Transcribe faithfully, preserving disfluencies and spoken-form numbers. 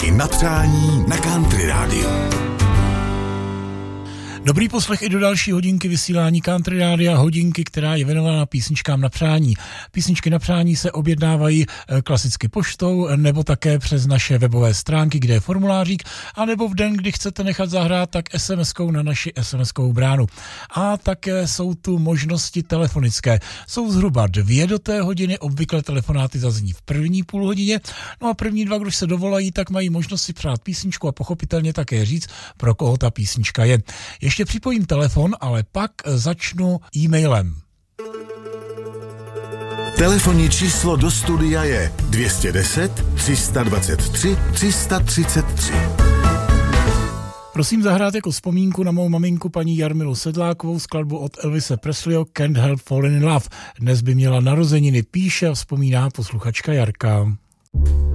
Písničky na přání na Country Rádiu. Dobrý poslech i do další hodinky vysílání Country Rádia, hodinky, která je věnovaná písničkám na přání. Písničky na přání se objednávají klasicky poštou nebo také přes naše webové stránky, kde je formulářík, anebo v den, kdy chcete nechat zahrát, tak es em eskou na naši es em eskovou bránu. A také jsou tu možnosti telefonické. Jsou zhruba dvě do té hodiny, obvykle telefonáty zazní v první půl hodině, no a první dva, když se dovolají, tak mají možnost si přát písničku a pochopitelně také říct, pro koho ta písnička je. Ještě připojím telefon, ale pak začnu e-mailem. Telefonní číslo do studia je dvě stě deset, tři sta dvacet tři, tři sta třicet tři. Prosím zahrát jako vzpomínku na mou maminku paní Jarmilu Sedlákovou skladbu od Elvise Presleyho Can't Help Falling in Love. Dnes by měla narozeniny, píše a vzpomíná posluchačka Jarka.